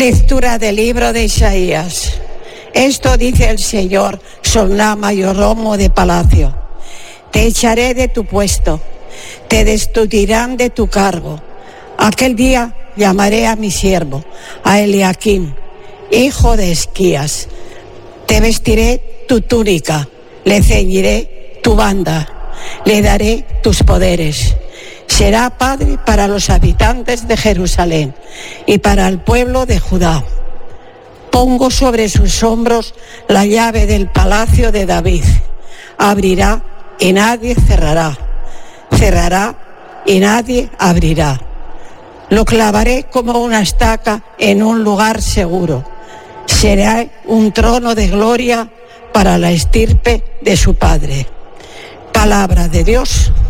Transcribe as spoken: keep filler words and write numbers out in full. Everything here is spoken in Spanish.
Lectura del libro de Isaías. Esto dice el Señor, Solná mayordomo de palacio. Te echaré de tu puesto, te destituirán de tu cargo. Aquel día llamaré a mi siervo, a Eliaquim, hijo de Esquías. Te vestiré tu túnica, le ceñiré tu banda, le daré tus poderes. Será padre para los habitantes de Jerusalén y para el pueblo de Judá. Pongo sobre sus hombros la llave del palacio de David. Abrirá y nadie cerrará. Cerrará y nadie abrirá. Lo clavaré como una estaca en un lugar seguro. Será un trono de gloria para la estirpe de su padre. Palabra de Dios.